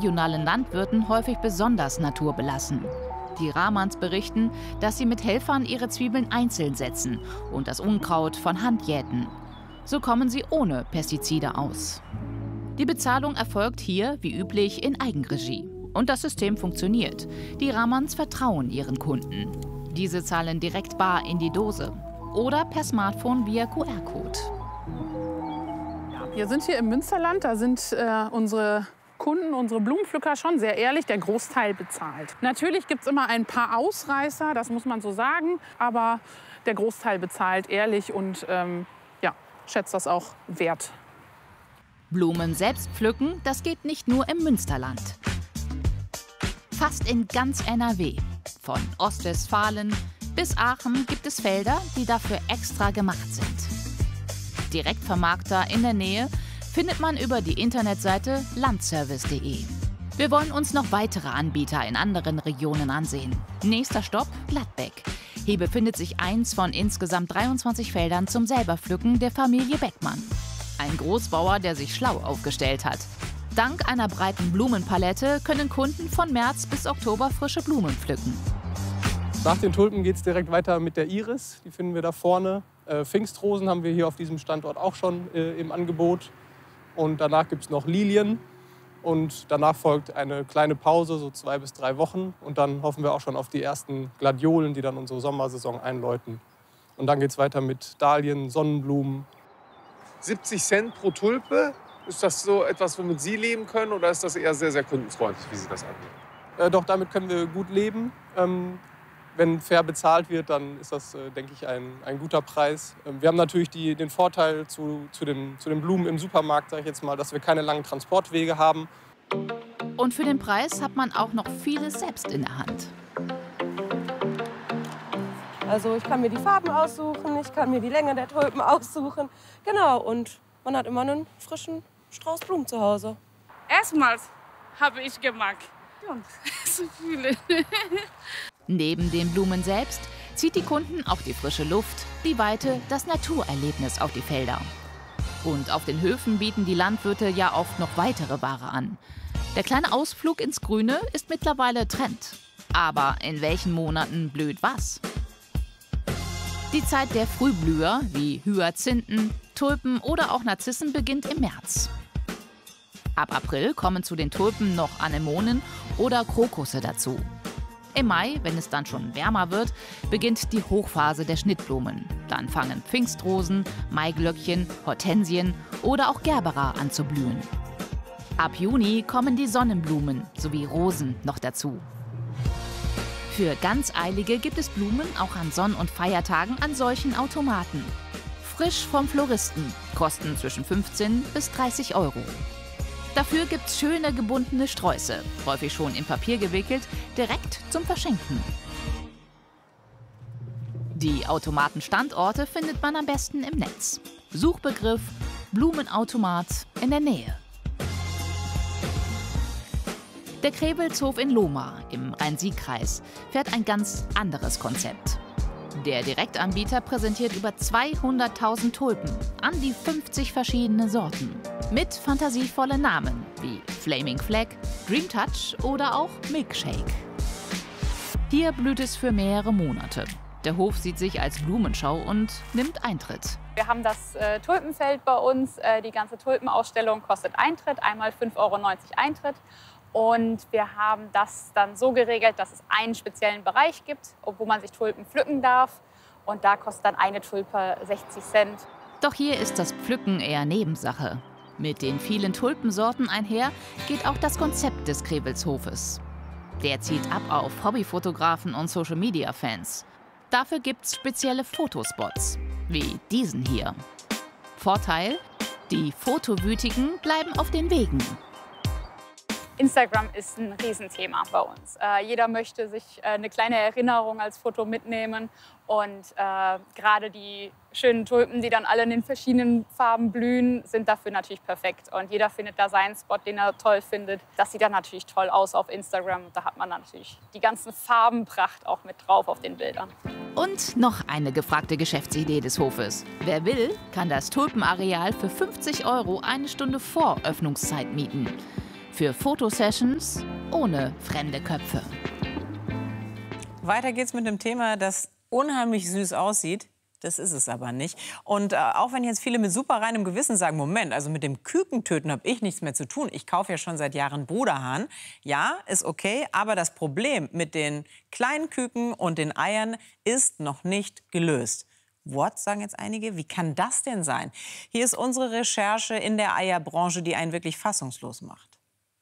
regionalen Landwirten häufig besonders naturbelassen. Die Rahmans berichten, dass sie mit Helfern ihre Zwiebeln einzeln setzen und das Unkraut von Hand jäten. So kommen sie ohne Pestizide aus. Die Bezahlung erfolgt hier, wie üblich, in Eigenregie. Und das System funktioniert. Die Rahmans vertrauen ihren Kunden. Diese zahlen direkt bar in die Dose oder per Smartphone via QR-Code. Wir sind hier im Münsterland, da sind unsere Kunden, unsere Blumenpflücker schon sehr ehrlich, der Großteil bezahlt. Natürlich gibt es immer ein paar Ausreißer, das muss man so sagen, aber der Großteil bezahlt ehrlich und schätzt das auch wert. Blumen selbst pflücken, das geht nicht nur im Münsterland. Fast in ganz NRW, von Ostwestfalen bis Aachen, gibt es Felder, die dafür extra gemacht sind. Direktvermarkter in der Nähe findet man über die Internetseite landservice.de. Wir wollen uns noch weitere Anbieter in anderen Regionen ansehen. Nächster Stopp Gladbeck. Hier befindet sich eins von insgesamt 23 Feldern zum Selberpflücken der Familie Beckmann. Ein Großbauer, der sich schlau aufgestellt hat. Dank einer breiten Blumenpalette können Kunden von März bis Oktober frische Blumen pflücken. Nach den Tulpen geht es direkt weiter mit der Iris. Die finden wir da vorne. Pfingstrosen haben wir hier auf diesem Standort auch schon im Angebot. Und danach gibt es noch Lilien. Und danach folgt eine kleine Pause, so 2 bis 3 Wochen. Und dann hoffen wir auch schon auf die ersten Gladiolen, die dann unsere Sommersaison einläuten. Und dann geht es weiter mit Dahlien, Sonnenblumen. 70 Cent pro Tulpe, ist das so etwas, womit Sie leben können? Oder ist das eher sehr, sehr kundenfreundlich, wie Sie das angehen? Doch, damit können wir gut leben. Wenn fair bezahlt wird, dann ist das, denke ich, ein guter Preis. Wir haben natürlich den Vorteil zu den Blumen im Supermarkt, sage ich jetzt mal, dass wir keine langen Transportwege haben. Und für den Preis hat man auch noch vieles selbst in der Hand. Also ich kann mir die Farben aussuchen, ich kann mir die Länge der Tulpen aussuchen. Genau, und man hat immer einen frischen Strauß Blumen zu Hause. Erstmals habe ich gemacht. Und so viele. Neben den Blumen selbst zieht die Kunden auch die frische Luft, die Weite, das Naturerlebnis auf die Felder. Und auf den Höfen bieten die Landwirte ja oft noch weitere Ware an. Der kleine Ausflug ins Grüne ist mittlerweile Trend. Aber in welchen Monaten blüht was? Die Zeit der Frühblüher wie Hyazinthen, Tulpen oder auch Narzissen beginnt im März. Ab April kommen zu den Tulpen noch Anemonen oder Krokusse dazu. Im Mai, wenn es dann schon wärmer wird, beginnt die Hochphase der Schnittblumen. Dann fangen Pfingstrosen, Maiglöckchen, Hortensien oder auch Gerbera an zu blühen. Ab Juni kommen die Sonnenblumen sowie Rosen noch dazu. Für ganz Eilige gibt es Blumen auch an Sonn- und Feiertagen an solchen Automaten. Frisch vom Floristen, kosten zwischen 15 bis 30 €. Dafür gibt's schöne gebundene Sträuße, häufig schon in Papier gewickelt, direkt zum Verschenken. Die Automatenstandorte findet man am besten im Netz. Suchbegriff Blumenautomat in der Nähe. Der Krebelshof in Lohmar im Rhein-Sieg-Kreis fährt ein ganz anderes Konzept. Der Direktanbieter präsentiert über 200.000 Tulpen an die 50 verschiedene Sorten. Mit fantasievollen Namen wie Flaming Flag, Dream Touch oder auch Milkshake. Hier blüht es für mehrere Monate. Der Hof sieht sich als Blumenschau und nimmt Eintritt. Wir haben das Tulpenfeld bei uns. Die ganze Tulpenausstellung kostet Eintritt, einmal 5,90 € Eintritt. Und wir haben das dann so geregelt, dass es einen speziellen Bereich gibt, wo man sich Tulpen pflücken darf. Und da kostet dann eine Tulpe 60 Cent. Doch hier ist das Pflücken eher Nebensache. Mit den vielen Tulpensorten einher geht auch das Konzept des Krebelshofes. Der zieht ab auf Hobbyfotografen und Social-Media-Fans. Dafür gibt's spezielle Fotospots, wie diesen hier. Vorteil: die Fotowütigen bleiben auf den Wegen. Instagram ist ein Riesenthema bei uns. Jeder möchte sich eine kleine Erinnerung als Foto mitnehmen. Und gerade die schönen Tulpen, die dann alle in den verschiedenen Farben blühen, sind dafür natürlich perfekt. Und jeder findet da seinen Spot, den er toll findet. Das sieht dann natürlich toll aus auf Instagram. Da hat man dann natürlich die ganzen Farbenpracht auch mit drauf auf den Bildern. Und noch eine gefragte Geschäftsidee des Hofes. Wer will, kann das Tulpenareal für 50 € eine Stunde vor Öffnungszeit mieten. Für Fotosessions ohne fremde Köpfe. Weiter geht's mit einem Thema, das unheimlich süß aussieht. Das ist es aber nicht. Und auch wenn jetzt viele mit super reinem Gewissen sagen, Moment, also mit dem Kükentöten habe ich nichts mehr zu tun. Ich kaufe ja schon seit Jahren Bruderhahn. Ja, ist okay, aber das Problem mit den kleinen Küken und den Eiern ist noch nicht gelöst. What, sagen jetzt einige? Wie kann das denn sein? Hier ist unsere Recherche in der Eierbranche, die einen wirklich fassungslos macht.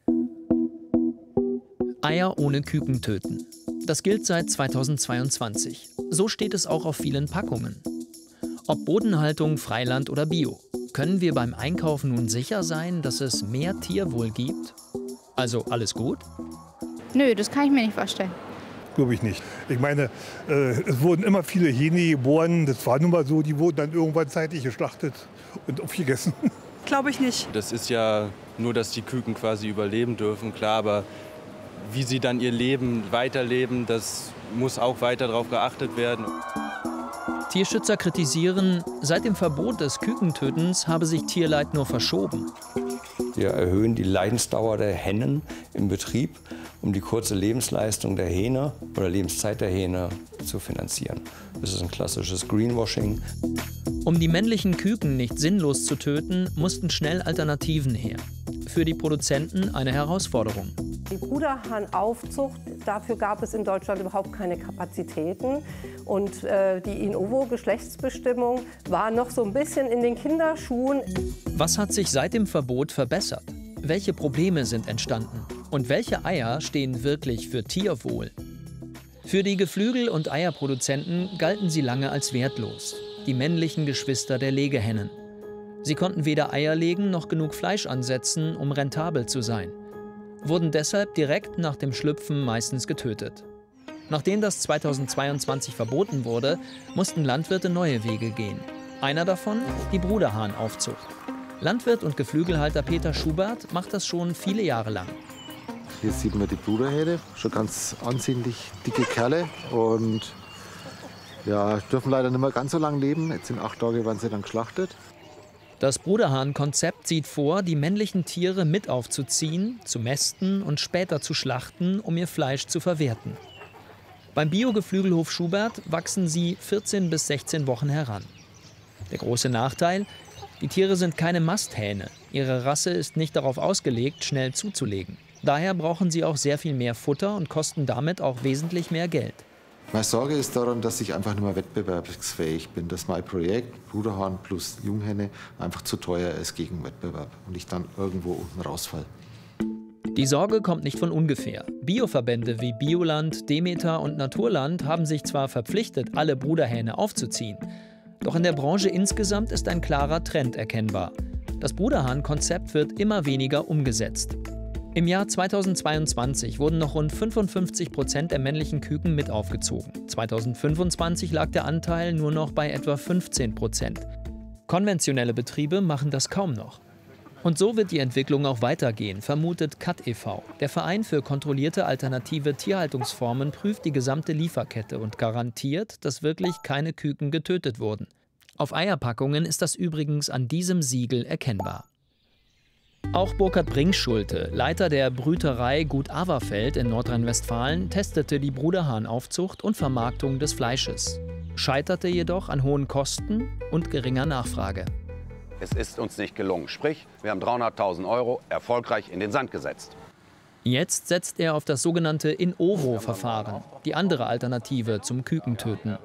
Eier ohne Küken töten. Das gilt seit 2022. So steht es auch auf vielen Packungen. Ob Bodenhaltung, Freiland oder Bio. Können wir beim Einkaufen nun sicher sein, dass es mehr Tierwohl gibt? Also alles gut? Nö, das kann ich mir nicht vorstellen. Glaube ich nicht. Ich meine, es wurden immer viele Hähne geboren. Das war nun mal so, die wurden dann irgendwann zeitlich geschlachtet und aufgegessen. Glaube ich nicht. Das ist ja nur, dass die Küken quasi überleben dürfen, klar, aber wie sie dann ihr Leben weiterleben, das muss auch weiter darauf geachtet werden. Tierschützer kritisieren, seit dem Verbot des Kükentötens habe sich Tierleid nur verschoben. Wir erhöhen die Leidensdauer der Hennen im Betrieb, um die kurze Lebensleistung der Hähne oder Lebenszeit der Hähne zu finanzieren. Das ist ein klassisches Greenwashing. Um die männlichen Küken nicht sinnlos zu töten, mussten schnell Alternativen her. Für die Produzenten eine Herausforderung. Die Bruderhahnaufzucht, dafür gab es in Deutschland überhaupt keine Kapazitäten. Und die In-ovo-Geschlechtsbestimmung war noch so ein bisschen in den Kinderschuhen. Was hat sich seit dem Verbot verbessert? Welche Probleme sind entstanden? Und welche Eier stehen wirklich für Tierwohl? Für die Geflügel- und Eierproduzenten galten sie lange als wertlos. Die männlichen Geschwister der Legehennen. Sie konnten weder Eier legen noch genug Fleisch ansetzen, um rentabel zu sein. Wurden deshalb direkt nach dem Schlüpfen meistens getötet. Nachdem das 2022 verboten wurde, mussten Landwirte neue Wege gehen. Einer davon die Bruderhahnaufzucht. Landwirt und Geflügelhalter Peter Schubert macht das schon viele Jahre lang. Hier sieht man die Bruderhähne, schon ganz ansehnlich dicke Kerle und ja, dürfen leider nicht mehr ganz so lange leben. Jetzt in 8 Tagen werden sie dann geschlachtet. Das Bruderhahn-Konzept sieht vor, die männlichen Tiere mit aufzuziehen, zu mästen und später zu schlachten, um ihr Fleisch zu verwerten. Beim Biogeflügelhof Schubert wachsen sie 14 bis 16 Wochen heran. Der große Nachteil: Die Tiere sind keine Masthähne. Ihre Rasse ist nicht darauf ausgelegt, schnell zuzulegen. Daher brauchen sie auch sehr viel mehr Futter und kosten damit auch wesentlich mehr Geld. Meine Sorge ist daran, dass ich einfach nicht mehr wettbewerbsfähig bin, dass mein Projekt Bruderhahn plus Junghenne einfach zu teuer ist gegen Wettbewerb und ich dann irgendwo unten rausfalle. Die Sorge kommt nicht von ungefähr. Bioverbände wie Bioland, Demeter und Naturland haben sich zwar verpflichtet, alle Bruderhähne aufzuziehen. Doch in der Branche insgesamt ist ein klarer Trend erkennbar. Das Bruderhahn-Konzept wird immer weniger umgesetzt. Im Jahr 2022 wurden noch rund 55% der männlichen Küken mit aufgezogen. 2025 lag der Anteil nur noch bei etwa 15%. Konventionelle Betriebe machen das kaum noch. Und so wird die Entwicklung auch weitergehen, vermutet CAT e.V. Der Verein für kontrollierte alternative Tierhaltungsformen prüft die gesamte Lieferkette und garantiert, dass wirklich keine Küken getötet wurden. Auf Eierpackungen ist das übrigens an diesem Siegel erkennbar. Auch Burkhard Brinkschulte, Leiter der Brüterei Gut Averfeld in Nordrhein-Westfalen, testete die Bruderhahnaufzucht und Vermarktung des Fleisches. Scheiterte jedoch an hohen Kosten und geringer Nachfrage. Es ist uns nicht gelungen. Sprich, wir haben 300.000 € erfolgreich in den Sand gesetzt. Jetzt setzt er auf das sogenannte In-ovo-Verfahren, die andere Alternative zum Kükentöten.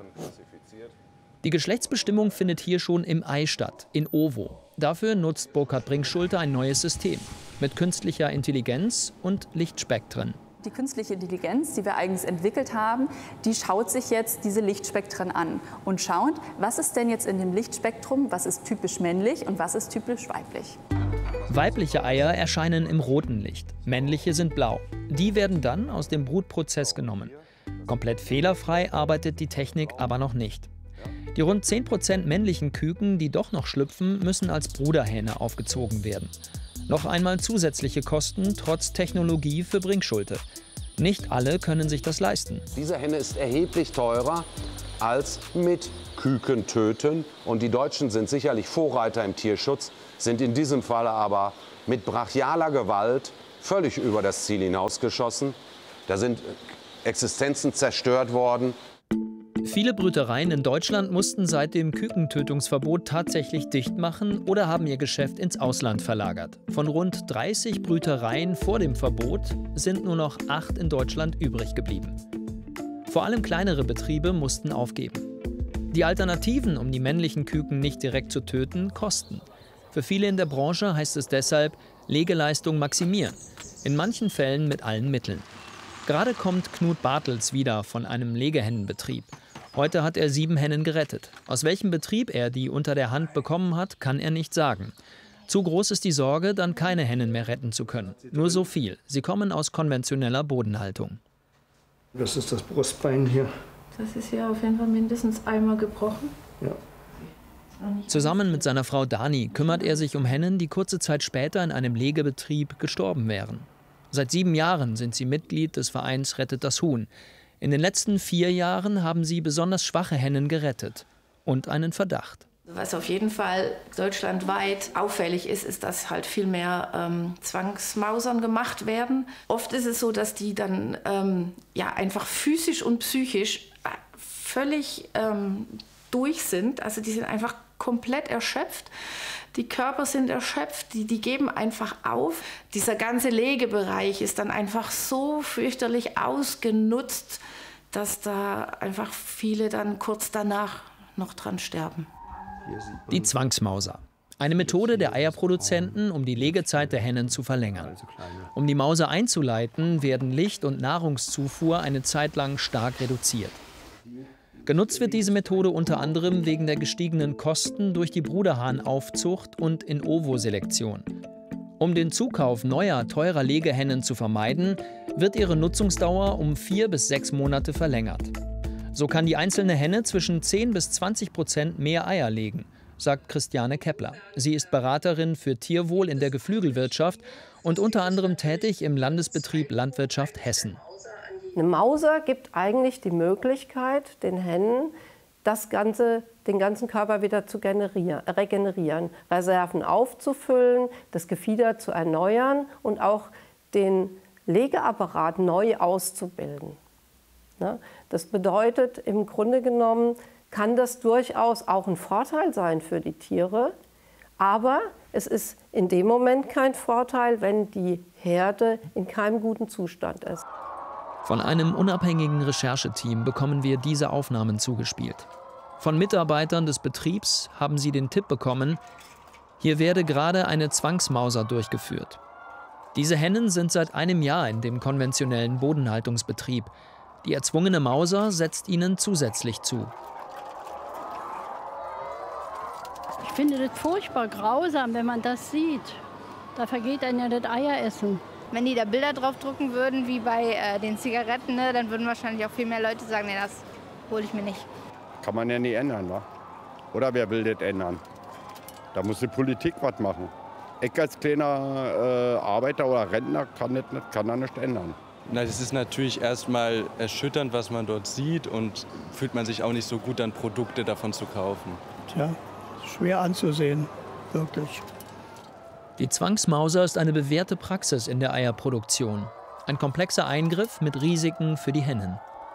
Die Geschlechtsbestimmung findet hier schon im Ei statt, in ovo. Dafür nutzt Burkhard Brinkschulte ein neues System mit künstlicher Intelligenz und Lichtspektren. Die künstliche Intelligenz, die wir eigens entwickelt haben, die schaut sich jetzt diese Lichtspektren an und schaut, was ist denn jetzt in dem Lichtspektrum, was ist typisch männlich und was ist typisch weiblich. Weibliche Eier erscheinen im roten Licht, männliche sind blau. Die werden dann aus dem Brutprozess genommen. Komplett fehlerfrei arbeitet die Technik aber noch nicht. Die rund 10% männlichen Küken, die doch noch schlüpfen, müssen als Bruderhähne aufgezogen werden. Noch einmal zusätzliche Kosten trotz Technologie für Brinkschulte. Nicht alle können sich das leisten. Diese Henne ist erheblich teurer als mit Küken töten. Und die Deutschen sind sicherlich Vorreiter im Tierschutz, sind in diesem Fall aber mit brachialer Gewalt völlig über das Ziel hinausgeschossen. Da sind Existenzen zerstört worden. Viele Brütereien in Deutschland mussten seit dem Kükentötungsverbot tatsächlich dicht machen oder haben ihr Geschäft ins Ausland verlagert. Von rund 30 Brütereien vor dem Verbot sind nur noch 8 in Deutschland übrig geblieben. Vor allem kleinere Betriebe mussten aufgeben. Die Alternativen, um die männlichen Küken nicht direkt zu töten, kosten. Für viele in der Branche heißt es deshalb, Legeleistung maximieren. In manchen Fällen mit allen Mitteln. Gerade kommt Knut Bartels wieder von einem Legehennenbetrieb. Heute hat er 7 Hennen gerettet. Aus welchem Betrieb er die unter der Hand bekommen hat, kann er nicht sagen. Zu groß ist die Sorge, dann keine Hennen mehr retten zu können. Nur so viel. Sie kommen aus konventioneller Bodenhaltung. Das ist das Brustbein hier. Das ist ja auf jeden Fall mindestens einmal gebrochen. Ja. Zusammen mit seiner Frau Dani kümmert er sich um Hennen, die kurze Zeit später in einem Legebetrieb gestorben wären. Seit 7 Jahren sind sie Mitglied des Vereins Rettet das Huhn. In den letzten 4 Jahren haben sie besonders schwache Hennen gerettet. Und einen Verdacht. Was auf jeden Fall deutschlandweit auffällig ist, ist, dass halt viel mehr Zwangsmausern gemacht werden. Oft ist es so, dass die dann ja, einfach physisch und psychisch völlig durch sind. Also die sind einfach komplett erschöpft. Die Körper sind erschöpft, die geben einfach auf. Dieser ganze Legebereich ist dann einfach so fürchterlich ausgenutzt, dass da einfach viele dann kurz danach noch dran sterben. Die Zwangsmauser. Eine Methode der Eierproduzenten, um die Legezeit der Hennen zu verlängern. Um die Mauser einzuleiten, werden Licht- und Nahrungszufuhr eine Zeit lang stark reduziert. Genutzt wird diese Methode unter anderem wegen der gestiegenen Kosten durch die Bruderhahnaufzucht und In-ovo-Selektion. Um den Zukauf neuer, teurer Legehennen zu vermeiden, wird ihre Nutzungsdauer um 4 bis 6 Monate verlängert. So kann die einzelne Henne zwischen 10 bis 20% mehr Eier legen, sagt Christiane Kepler. Sie ist Beraterin für Tierwohl in der Geflügelwirtschaft und unter anderem tätig im Landesbetrieb Landwirtschaft Hessen. Eine Mauser gibt eigentlich die Möglichkeit, den Hennen den ganzen Körper wieder zu regenerieren, Reserven aufzufüllen, das Gefieder zu erneuern und auch den Legeapparat neu auszubilden. Das bedeutet, im Grunde genommen kann das durchaus auch ein Vorteil sein für die Tiere, aber es ist in dem Moment kein Vorteil, wenn die Herde in keinem guten Zustand ist. Von einem unabhängigen Rechercheteam bekommen wir diese Aufnahmen zugespielt. Von Mitarbeitern des Betriebs haben sie den Tipp bekommen, hier werde gerade eine Zwangsmauser durchgeführt. Diese Hennen sind seit einem Jahr in dem konventionellen Bodenhaltungsbetrieb. Die erzwungene Mauser setzt ihnen zusätzlich zu. Ich finde das furchtbar grausam, wenn man das sieht. Da vergeht einem ja das Eieressen. Wenn die da Bilder drauf drucken würden, wie bei den Zigaretten, ne, dann würden wahrscheinlich auch viel mehr Leute sagen, nee, das hole ich mir nicht. Kann man ja nie ändern, wa? Oder wer will das ändern? Da muss die Politik was machen. Ich als kleiner Arbeiter oder Rentner kann da nicht ändern. Na, das ist natürlich erstmal erschütternd, was man dort sieht, und fühlt man sich auch nicht so gut, dann Produkte davon zu kaufen. Tja, schwer anzusehen, wirklich. Die Zwangsmauser ist eine bewährte Praxis in der Eierproduktion. Ein komplexer Eingriff mit Risiken für die Hennen.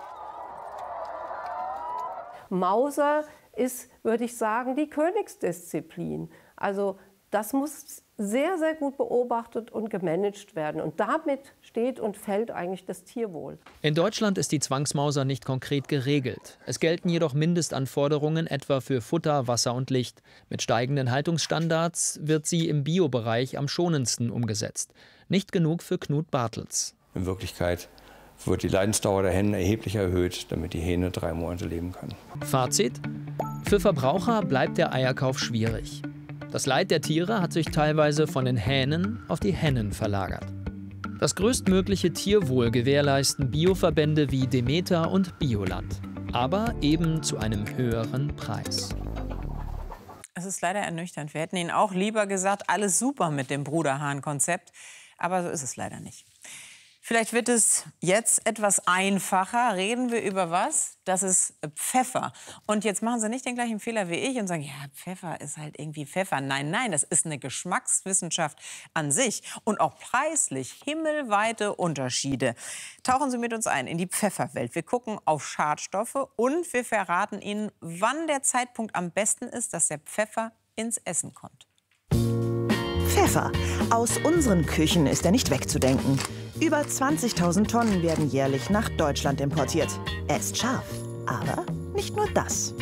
Mauser ist, würde ich sagen, die Königsdisziplin. Also das muss sehr, sehr gut beobachtet und gemanagt werden. Und damit steht und fällt eigentlich das Tierwohl. In Deutschland ist die Zwangsmauser nicht konkret geregelt. Es gelten jedoch Mindestanforderungen etwa für Futter, Wasser und Licht. Mit steigenden Haltungsstandards wird sie im Biobereich am schonendsten umgesetzt. Nicht genug für Knut Bartels. In Wirklichkeit wird die Leidensdauer der Hennen erheblich erhöht, damit die Hähne 3 Monate leben können. Fazit: Für Verbraucher bleibt der Eierkauf schwierig. Das Leid der Tiere hat sich teilweise von den Hähnen auf die Hennen verlagert. Das größtmögliche Tierwohl gewährleisten Bioverbände wie Demeter und Bioland. Aber eben zu einem höheren Preis. Es ist leider ernüchternd. Wir hätten Ihnen auch lieber gesagt, alles super mit dem Bruderhahn-Konzept. Aber so ist es leider nicht. Vielleicht wird es jetzt etwas einfacher. Reden wir über was? Das ist Pfeffer. Und jetzt machen Sie nicht den gleichen Fehler wie ich und sagen, ja, Pfeffer ist halt irgendwie Pfeffer. Nein, nein, das ist eine Geschmackswissenschaft an sich. Und auch preislich himmelweite Unterschiede. Tauchen Sie mit uns ein in die Pfefferwelt. Wir gucken auf Schadstoffe und wir verraten Ihnen, wann der Zeitpunkt am besten ist, dass der Pfeffer ins Essen kommt. Pfeffer. Aus unseren Küchen ist er nicht wegzudenken. Über 20.000 Tonnen werden jährlich nach Deutschland importiert. Er ist scharf, aber nicht nur das.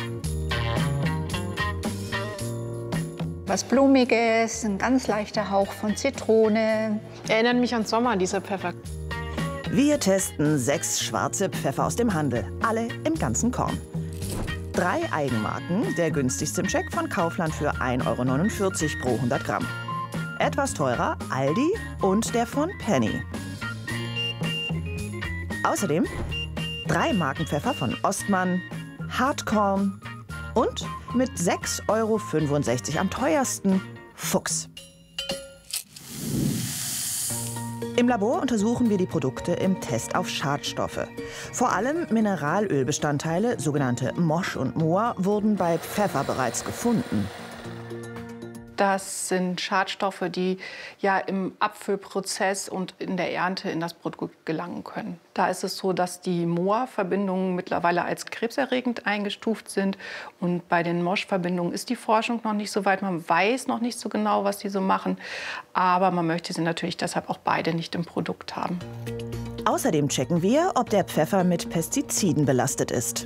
Was Blumiges, ein ganz leichter Hauch von Zitrone. Erinnert mich an Sommer, dieser Pfeffer. Wir testen 6 schwarze Pfeffer aus dem Handel, alle im ganzen Korn. 3 Eigenmarken, der günstigste im Check von Kaufland für 1,49 € pro 100 Gramm. Etwas teurer Aldi und der von Penny. Außerdem 3 Markenpfeffer von Ostmann, Hartkorn und mit 6,65 € am teuersten Fuchs. Im Labor untersuchen wir die Produkte im Test auf Schadstoffe. Vor allem Mineralölbestandteile, sogenannte Mosch und Moa, wurden bei Pfeffer bereits gefunden. Das sind Schadstoffe, die ja im Abfüllprozess und in der Ernte in das Produkt gelangen können. Da ist es so, dass die Moa-Verbindungen mittlerweile als krebserregend eingestuft sind. Und bei den Mosch-Verbindungen ist die Forschung noch nicht so weit. Man weiß noch nicht so genau, was die so machen. Aber man möchte sie natürlich deshalb auch beide nicht im Produkt haben. Außerdem checken wir, ob der Pfeffer mit Pestiziden belastet ist.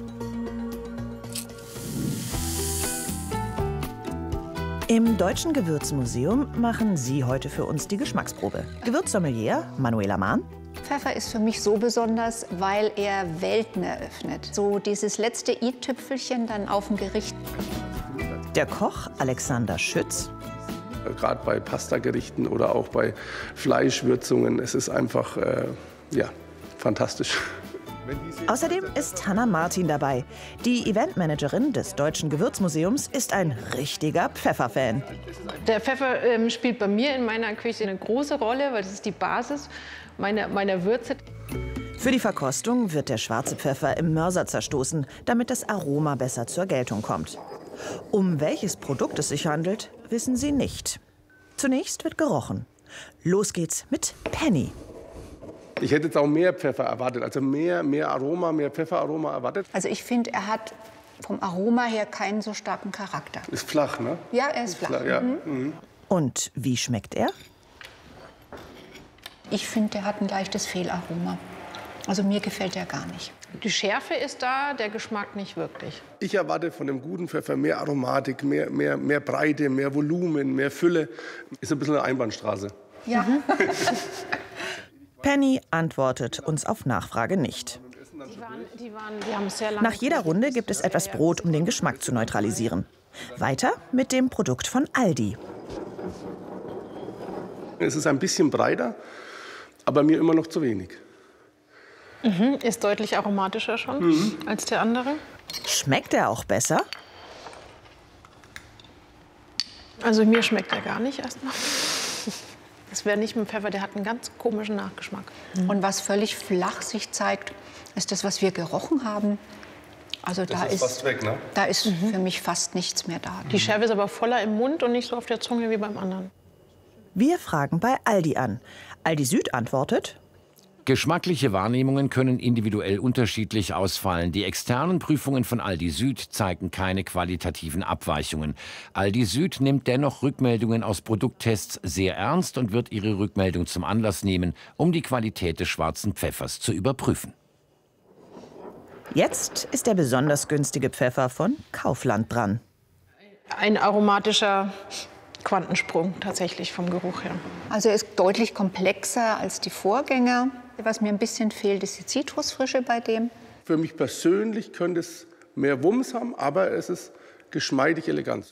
Im Deutschen Gewürzmuseum machen Sie heute für uns die Geschmacksprobe. Gewürzsommelier Manuela Mahn. Pfeffer ist für mich so besonders, weil er Welten eröffnet. So dieses letzte i-Tüpfelchen dann auf dem Gericht. Der Koch Alexander Schütz. Gerade bei Pastagerichten oder auch bei Fleischwürzungen, es ist einfach ja, fantastisch. Außerdem ist Hanna Martin dabei. Die Eventmanagerin des Deutschen Gewürzmuseums ist ein richtiger Pfefferfan. Der Pfeffer spielt bei mir in meiner Küche eine große Rolle, weil das ist die Basis meiner Würze. Für die Verkostung wird der schwarze Pfeffer im Mörser zerstoßen, damit das Aroma besser zur Geltung kommt. Um welches Produkt es sich handelt, wissen Sie nicht. Zunächst wird gerochen. Los geht's mit Penny. Ich hätte jetzt auch mehr Pfeffer erwartet, also mehr Aroma, mehr Pfefferaroma erwartet. Also ich finde, er hat vom Aroma her keinen so starken Charakter. Ist flach, ne? Ja, er ist flach. Ja. Mhm. Und wie schmeckt er? Ich finde, er hat ein leichtes Fehlaroma. Also mir gefällt er gar nicht. Die Schärfe ist da, der Geschmack nicht wirklich. Ich erwarte von dem guten Pfeffer mehr Aromatik, mehr Breite, mehr Volumen, mehr Fülle. Ist ein bisschen eine Einbahnstraße. Ja. Penny antwortet uns auf Nachfrage nicht. Nach jeder Runde gibt es etwas Brot, um den Geschmack zu neutralisieren. Weiter mit dem Produkt von Aldi. Es ist ein bisschen breiter, aber mir immer noch zu wenig. Ist deutlich aromatischer schon als der andere. Schmeckt er auch besser? Also mir schmeckt er gar nicht erstmal. Das wäre nicht mit Pfeffer, der hat einen ganz komischen Nachgeschmack. Und was völlig flach sich zeigt, ist das, was wir gerochen haben. Also das ist fast weg, ne? Da ist für mich fast nichts mehr da. Die Schärfe ist aber voller im Mund und nicht so auf der Zunge wie beim anderen. Wir fragen bei Aldi an. Aldi Süd antwortet: Geschmackliche Wahrnehmungen können individuell unterschiedlich ausfallen. Die externen Prüfungen von Aldi Süd zeigen keine qualitativen Abweichungen. Aldi Süd nimmt dennoch Rückmeldungen aus Produkttests sehr ernst und wird ihre Rückmeldung zum Anlass nehmen, um die Qualität des schwarzen Pfeffers zu überprüfen. Jetzt ist der besonders günstige Pfeffer von Kaufland dran. Ein aromatischer Quantensprung tatsächlich vom Geruch her. Also er ist deutlich komplexer als die Vorgänger. Was mir ein bisschen fehlt, ist die Zitrusfrische bei dem. Für mich persönlich könnte es mehr Wumms haben, aber es ist geschmeidig elegant.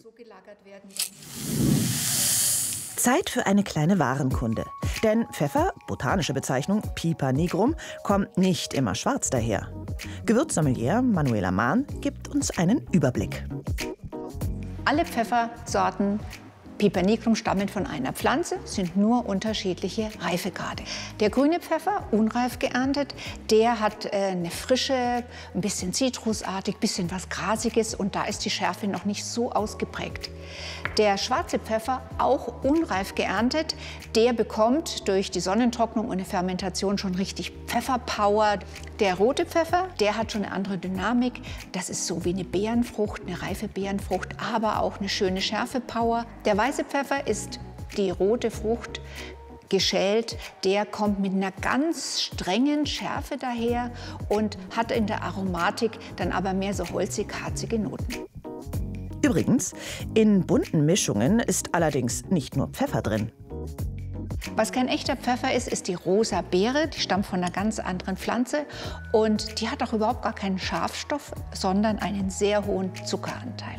Zeit für eine kleine Warenkunde. Denn Pfeffer, botanische Bezeichnung Piper nigrum, kommt nicht immer schwarz daher. Gewürzsommelier Manuela Mahn gibt uns einen Überblick. Alle Pfeffersorten Pipernigrum stammen von einer Pflanze, sind nur unterschiedliche Reifegrade. Der grüne Pfeffer, unreif geerntet, der hat eine Frische, ein bisschen zitrusartig, ein bisschen was Grasiges und da ist die Schärfe noch nicht so ausgeprägt. Der schwarze Pfeffer, auch unreif geerntet, der bekommt durch die Sonnentrocknung und eine Fermentation schon richtig Pfefferpower. Der rote Pfeffer, der hat schon eine andere Dynamik. Das ist so wie eine Beerenfrucht, eine reife Beerenfrucht, aber auch eine schöne Schärfepower. Der weiße Pfeffer ist die rote Frucht, geschält. Der kommt mit einer ganz strengen Schärfe daher und hat in der Aromatik dann aber mehr so holzig-harzige Noten. Übrigens, in bunten Mischungen ist allerdings nicht nur Pfeffer drin. Was kein echter Pfeffer ist, ist die rosa Beere. Die stammt von einer ganz anderen Pflanze und die hat auch überhaupt gar keinen Schafstoff, sondern einen sehr hohen Zuckeranteil.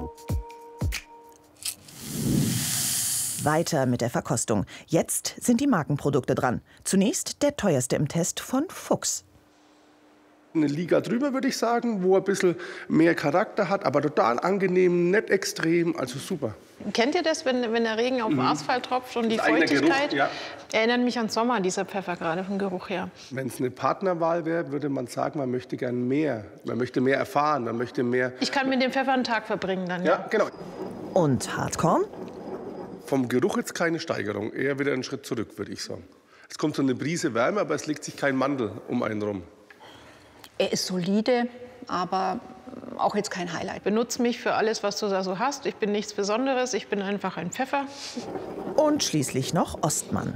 Weiter mit der Verkostung. Jetzt sind die Markenprodukte dran. Zunächst der teuerste im Test von Fuchs. Eine Liga drüber, würde ich sagen, wo er ein bisschen mehr Charakter hat, aber total angenehm, nicht extrem, also super. Kennt ihr das, wenn der Regen auf den Asphalt tropft und die Feuchtigkeit? Geruch, ja. Erinnert mich an Sommer, dieser Pfeffer, gerade vom Geruch her. Wenn es eine Partnerwahl wäre, würde man sagen, man möchte gern mehr. Man möchte mehr erfahren, man möchte mehr... Ich kann mit dem Pfeffer einen Tag verbringen dann, ja. Ja, genau. Und Hartkorn? Vom Geruch jetzt keine Steigerung, eher wieder einen Schritt zurück, würde ich sagen. Es kommt so eine Brise Wärme, aber es legt sich kein Mandel um einen rum. Er ist solide, aber auch jetzt kein Highlight. Benutz mich für alles, was du da so hast. Ich bin nichts Besonderes, ich bin einfach ein Pfeffer. Und schließlich noch Ostmann.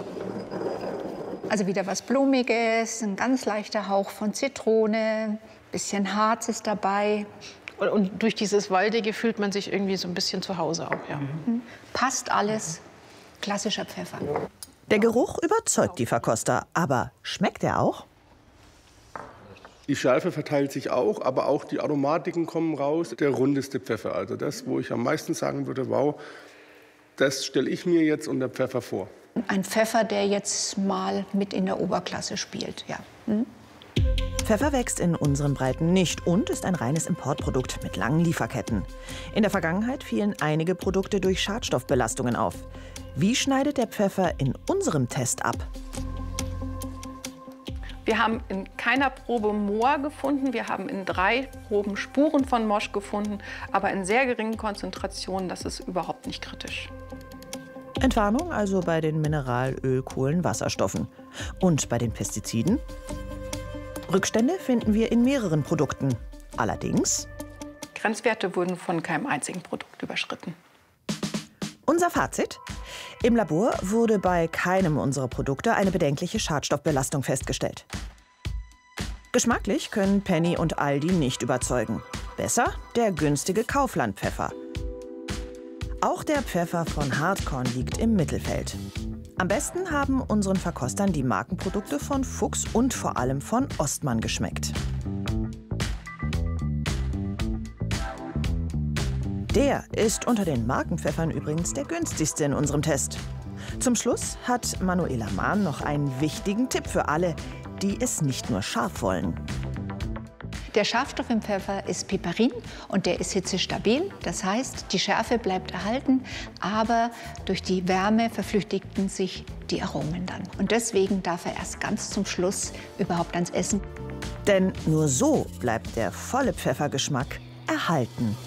Also wieder was Blumiges, ein ganz leichter Hauch von Zitrone, bisschen Harz ist dabei. Und durch dieses Waldige fühlt man sich irgendwie so ein bisschen zu Hause auch, ja. Passt alles, klassischer Pfeffer. Der Geruch überzeugt die Verkoster, aber schmeckt er auch? Die Schärfe verteilt sich auch, aber auch die Aromatiken kommen raus. Der rundeste Pfeffer, also das, wo ich am meisten sagen würde, wow, das stelle ich mir jetzt unter Pfeffer vor. Ein Pfeffer, der jetzt mal mit in der Oberklasse spielt, ja. Pfeffer wächst in unseren Breiten nicht und ist ein reines Importprodukt mit langen Lieferketten. In der Vergangenheit fielen einige Produkte durch Schadstoffbelastungen auf. Wie schneidet der Pfeffer in unserem Test ab? Wir haben in keiner Probe Moor gefunden. Wir haben in 3 Proben Spuren von Mosch gefunden, aber in sehr geringen Konzentrationen. Das ist überhaupt nicht kritisch. Entwarnung also bei den Mineralöl, Kohlenwasserstoffen. Und bei den Pestiziden? Rückstände finden wir in mehreren Produkten. Allerdings... Grenzwerte wurden von keinem einzigen Produkt überschritten. Unser Fazit? Im Labor wurde bei keinem unserer Produkte eine bedenkliche Schadstoffbelastung festgestellt. Geschmacklich können Penny und Aldi nicht überzeugen. Besser der günstige Kaufland-Pfeffer. Auch der Pfeffer von Hartkorn liegt im Mittelfeld. Am besten haben unseren Verkostern die Markenprodukte von Fuchs und vor allem von Ostmann geschmeckt. Der ist unter den Markenpfeffern übrigens der günstigste in unserem Test. Zum Schluss hat Manuela Mahn noch einen wichtigen Tipp für alle, die es nicht nur scharf wollen. Der Schafstoff im Pfeffer ist Piperin und der ist hitzestabil. Das heißt, die Schärfe bleibt erhalten, aber durch die Wärme verflüchtigten sich die Aromen dann. Und deswegen darf er erst ganz zum Schluss überhaupt ans Essen. Denn nur so bleibt der volle Pfeffergeschmack erhalten.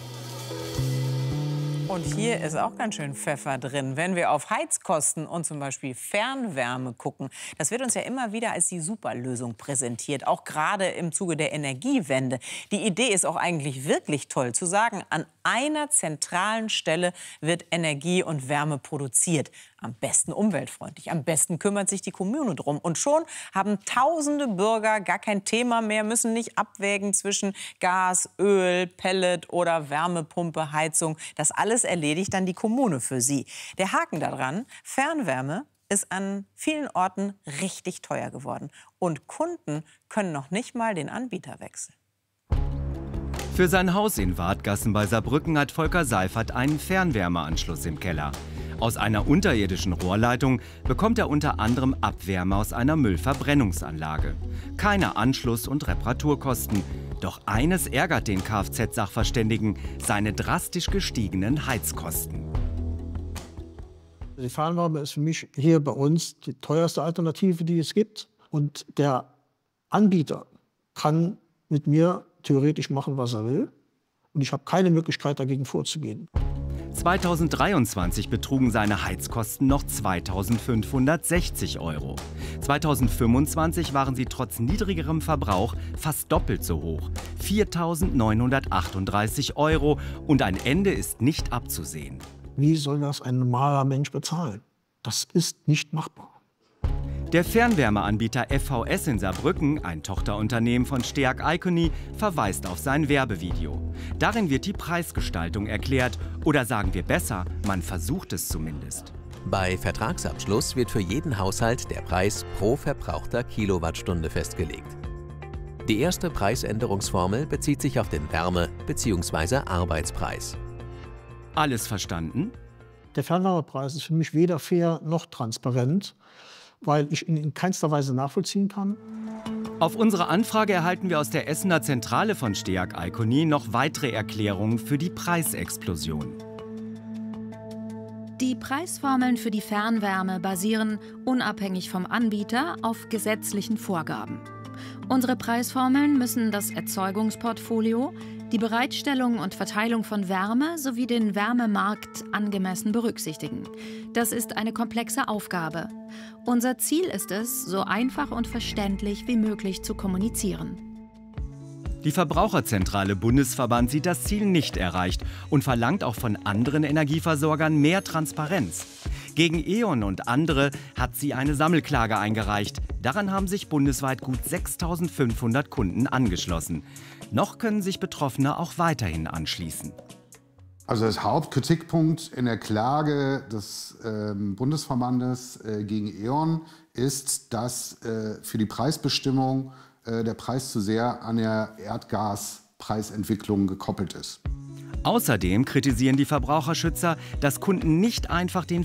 Und hier ist auch ganz schön Pfeffer drin. Wenn wir auf Heizkosten und zum Beispiel Fernwärme gucken, das wird uns ja immer wieder als die Superlösung präsentiert, auch gerade im Zuge der Energiewende. Die Idee ist auch eigentlich wirklich toll, zu sagen, an einer zentralen Stelle wird Energie und Wärme produziert. Am besten umweltfreundlich, am besten kümmert sich die Kommune drum. Und schon haben tausende Bürger gar kein Thema mehr, müssen nicht abwägen zwischen Gas, Öl, Pellet oder Wärmepumpe, Heizung. Das alles erledigt dann die Kommune für sie. Der Haken daran, Fernwärme ist an vielen Orten richtig teuer geworden. Und Kunden können noch nicht mal den Anbieter wechseln. Für sein Haus in Wadgassen bei Saarbrücken hat Volker Seifert einen Fernwärmeanschluss im Keller. Aus einer unterirdischen Rohrleitung bekommt er unter anderem Abwärme aus einer Müllverbrennungsanlage. Keine Anschluss- und Reparaturkosten. Doch eines ärgert den Kfz-Sachverständigen: seine drastisch gestiegenen Heizkosten. Die Fernwärme ist für mich hier bei uns die teuerste Alternative, die es gibt. Und der Anbieter kann mit mir theoretisch machen, was er will. Und ich habe keine Möglichkeit, dagegen vorzugehen. 2023 betrugen seine Heizkosten noch 2.560 €. 2025 waren sie trotz niedrigerem Verbrauch fast doppelt so hoch, 4.938 € und ein Ende ist nicht abzusehen. Wie soll das ein normaler Mensch bezahlen? Das ist nicht machbar. Der Fernwärmeanbieter FVS in Saarbrücken, ein Tochterunternehmen von Steag Icony, verweist auf sein Werbevideo. Darin wird die Preisgestaltung erklärt, oder sagen wir besser, man versucht es zumindest. Bei Vertragsabschluss wird für jeden Haushalt der Preis pro verbrauchter Kilowattstunde festgelegt. Die erste Preisänderungsformel bezieht sich auf den Wärme- bzw. Arbeitspreis. Alles verstanden? Der Fernwärmepreis ist für mich weder fair noch transparent, weil ich ihn in keinster Weise nachvollziehen kann. Auf unsere Anfrage erhalten wir aus der Essener Zentrale von Steag Icony noch weitere Erklärungen für die Preisexplosion. Die Preisformeln für die Fernwärme basieren, unabhängig vom Anbieter, auf gesetzlichen Vorgaben. Unsere Preisformeln müssen das Erzeugungsportfolio, die Bereitstellung und Verteilung von Wärme sowie den Wärmemarkt angemessen berücksichtigen. Das ist eine komplexe Aufgabe. Unser Ziel ist es, so einfach und verständlich wie möglich zu kommunizieren. Die Verbraucherzentrale Bundesverband sieht das Ziel nicht erreicht und verlangt auch von anderen Energieversorgern mehr Transparenz. Gegen E.ON und andere hat sie eine Sammelklage eingereicht. Daran haben sich bundesweit gut 6.500 Kunden angeschlossen. Noch können sich Betroffene auch weiterhin anschließen. Also das Hauptkritikpunkt in der Klage des Bundesverbandes gegen E.ON ist, dass für die Preisbestimmung der Preis zu sehr an der Erdgaspreisentwicklung gekoppelt ist. Außerdem kritisieren die Verbraucherschützer, dass Kunden nicht einfach den